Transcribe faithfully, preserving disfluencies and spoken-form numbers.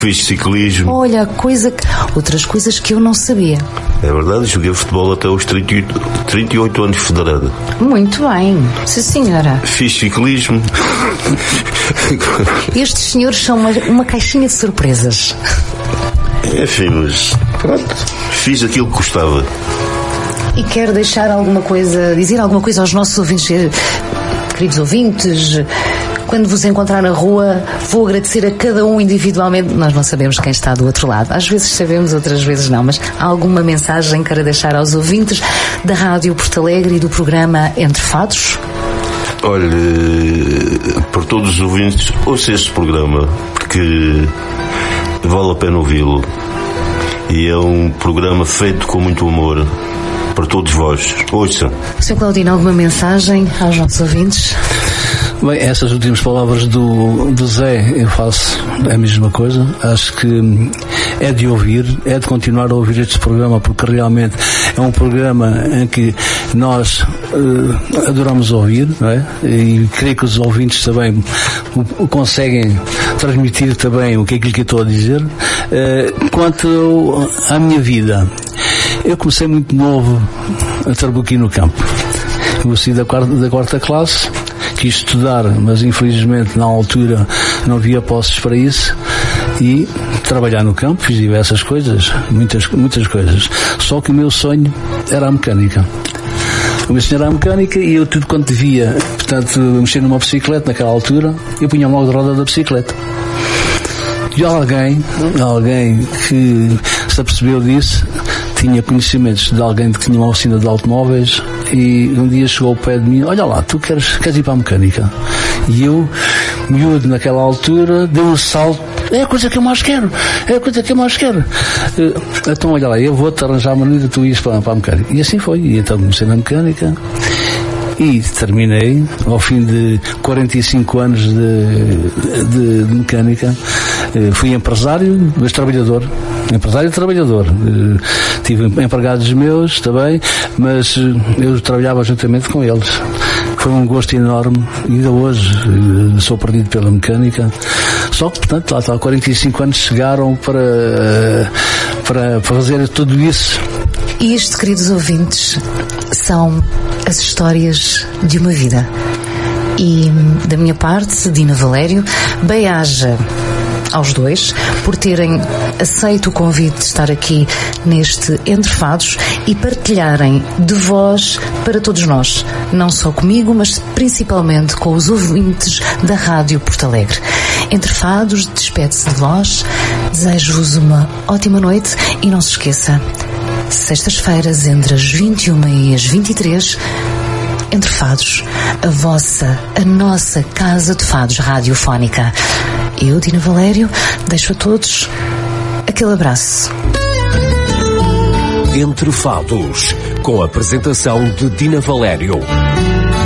Fiz ciclismo. Olha, coisa que... outras coisas que eu não sabia. É verdade, joguei futebol até aos trinta e oito, trinta e oito anos federado. Muito bem, sim senhora. Fiz ciclismo. Estes senhores são uma, uma caixinha de surpresas. Enfim, mas pronto, fiz aquilo que gostava. E quer deixar alguma coisa, dizer alguma coisa aos nossos ouvintes, queridos ouvintes? Quando vos encontrar na rua, vou agradecer a cada um individualmente. Nós não sabemos quem está do outro lado. Às vezes sabemos, outras vezes não. Mas há alguma mensagem para deixar aos ouvintes da Rádio Porto Alegre e do programa Entre Fados? Olha, para todos os ouvintes, ouça este programa, porque vale a pena ouvi-lo. E é um programa feito com muito amor para todos vós. Ouçam. senhor Claudino, alguma mensagem aos nossos ouvintes? Bem, essas últimas palavras do, do Zé, eu faço a mesma coisa. Acho que é de ouvir, é de continuar a ouvir este programa, porque realmente é um programa em que nós uh, adoramos ouvir, não é? E creio que os ouvintes também o, o conseguem transmitir também o que é aquilo que eu estou a dizer. Uh, quanto à minha vida, eu comecei muito novo a trabalhar no campo. Eu saí da quarta, da quarta classe, quis estudar, mas infelizmente na altura não havia postos para isso, e trabalhar no campo, fiz diversas coisas, muitas, muitas coisas. Só que o meu sonho era a mecânica. O meu sonho era a mecânica e eu tudo quanto via, portanto, mexer numa bicicleta naquela altura, eu punha logo de roda da bicicleta. E alguém, alguém que se apercebeu disso, tinha conhecimentos de alguém que tinha uma oficina de automóveis, e um dia chegou ao pé de mim: olha lá, tu queres, queres ir para a mecânica? E eu, miúdo naquela altura, dei um salto: é a coisa que eu mais quero, é a coisa que eu mais quero. Então olha lá, eu vou-te arranjar a maneira de tu ires para, para a mecânica. E assim foi, e então comecei na mecânica e terminei ao fim de quarenta e cinco anos de, de, de mecânica. Fui empresário, mas trabalhador. Empresário e trabalhador. Tive empregados meus também, mas eu trabalhava juntamente com eles. Foi um gosto enorme. Ainda hoje sou perdido pela mecânica. Só que, portanto, lá está, quarenta e cinco anos chegaram para, para, para fazer tudo isso. E isto, queridos ouvintes, são as histórias de uma vida. E da minha parte, Dina Valério, bem-aja aos dois por terem aceito o convite de estar aqui neste Entre Fados e partilharem de vós para todos nós, não só comigo, mas principalmente com os ouvintes da Rádio Porto Alegre. Entre Fados, despede-se de vós, desejo-vos uma ótima noite e não se esqueça, sextas-feiras entre as vinte e uma e as vinte e três, Entre Fados, a vossa, a nossa casa de fados radiofónica. Eu, Dina Valério, deixo a todos aquele abraço. Entre Fados, com a apresentação de Dina Valério.